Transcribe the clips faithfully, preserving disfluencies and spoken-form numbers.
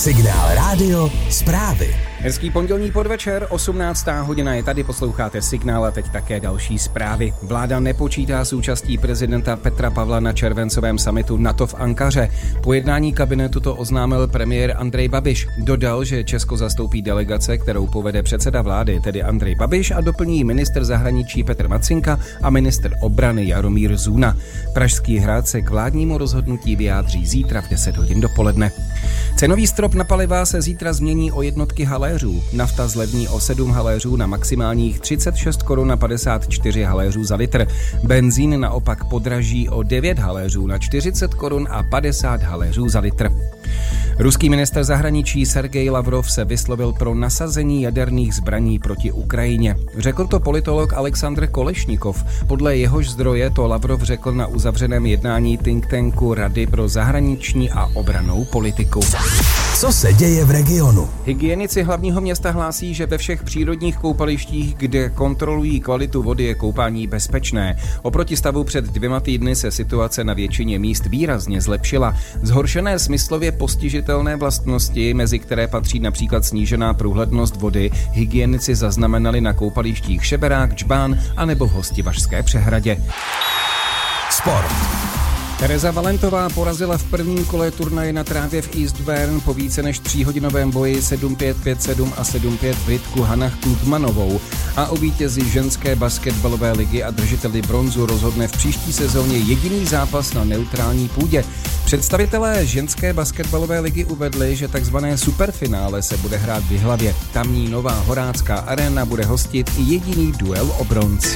Signál Rádio zprávy. Hezký pondělní podvečer, osmnáctá hodina je tady, posloucháte Signál a teď také další zprávy. Vláda nepočítá s účastí prezidenta Petra Pavla na červencovém summitu NATO v Ankaře. Po jednání kabinetu to oznámil premiér Andrej Babiš. Dodal, že Česko zastoupí delegace, kterou povede předseda vlády, tedy Andrej Babiš, a doplní ministr zahraničí Petr Macinka a ministr obrany Jaromír Zuna. Pražský hrad se k vládnímu rozhodnutí vyjádří zítra v deset hodin dopoledne. Cenový strop na paliva se zítra změní o jednotky haléřů. Nafta zlevní o sedm haléřů na maximálních třicet šest korun a padesát čtyři haléřů za litr. Benzín naopak podraží o devět haléřů na čtyřicet korun a padesát haléřů za litr. Ruský ministr zahraničí Sergej Lavrov se vyslovil pro nasazení jaderných zbraní proti Ukrajině. Řekl to politolog Aleksandr Kolešnikov. Podle jehož zdroje to Lavrov řekl na uzavřeném jednání think tanku Rady pro zahraniční a obrannou politiku. Co se děje v regionu? Hygienici hlavního města hlásí, že ve všech přírodních koupalištích, kde kontrolují kvalitu vody, je koupání bezpečné. Oproti stavu před dvěma týdny se situace na většině míst výrazně zlepšila. Zhoršené smyslově postižitelné vlastnosti, mezi které patří například snížená průhlednost vody, hygienici zaznamenali na koupalištích Šeberák, Džbán a nebo v Hostivařské přehradě. Sport. Tereza Valentová porazila v prvním kole turnaje na trávě v Eastbourne po více než tříhodinovém boji sedm pět, pět sedm a sedm pět Britku Hannah Klutmanovou a o vítězi ženské basketbalové ligy a držiteli bronzu rozhodne v příští sezóně jediný zápas na neutrální půdě. Představitelé ženské basketbalové ligy uvedli, že takzvané superfinále se bude hrát v Jihlavě. Tamní Nová Horácká arena bude hostit i jediný duel o bronz.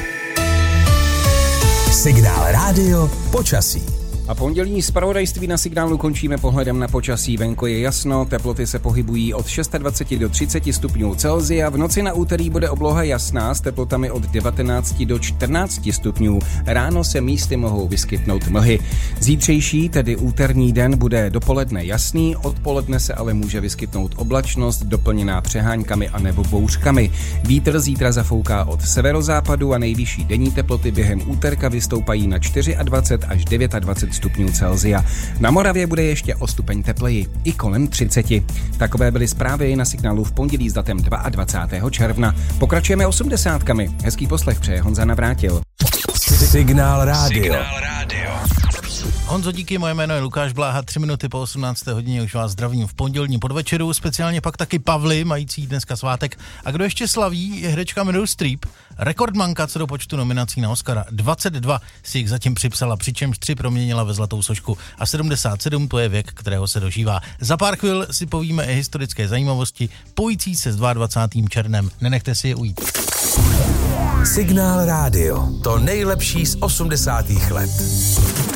Signál Rádio počasí. A pondělní zpravodajství na Signálu končíme pohledem na počasí. Venku je jasno, teploty se pohybují od dvacet šest do třiceti stupňů Celsia. V noci na úterý bude obloha jasná s teplotami od devatenácti do čtrnácti stupňů. Ráno se místy mohou vyskytnout mlhy. Zítřejší, tedy úterní den, bude dopoledne jasný, odpoledne se ale může vyskytnout oblačnost doplněná přeháňkami a nebo bouřkami. Vítr zítra zafouká od severozápadu a nejvyšší denní teploty během úterka vystoupají na dvacet čtyři až dvacet devět stupňů Celsia. Na Moravě bude ještě o stupeň tepleji, i kolem třiceti. Takové byly zprávy na Signálu v pondělí s datem dvacátého druhého června. Pokračujeme osmdesátkami. Hezký poslech přeje Honza Navrátil. Signál Rádio. Signál Rádio. Honzo, díky, moje jméno je Lukáš Bláha, tři minuty po osmnácté hodině už vás zdravím v pondělní podvečeru, speciálně pak taky Pavly, mající dneska svátek. A kdo ještě slaví, je herečka Meryl Streep, rekordmanka co do počtu nominací na Oscara. dvacet dva si jich zatím připsala, přičemž tři proměnila ve zlatou sošku a sedmdesát sedm to je věk, kterého se dožívá. Za pár chvil si povíme i historické zajímavosti pojící se s dvacátým druhým červnem. Nenechte si je ujít. Signál Rádio. To nejlepší z osmdesátých let.